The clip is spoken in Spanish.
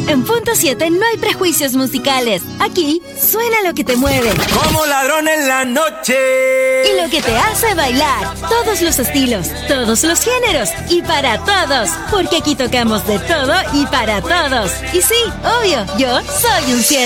En Punto 7 no hay prejuicios musicales. Aquí suena lo que te mueve. Como ladrón en la noche. Y lo que te hace bailar. Todos los estilos, todos los géneros y para todos. Porque aquí tocamos de todo y para todos. Y sí, obvio, yo soy un 7.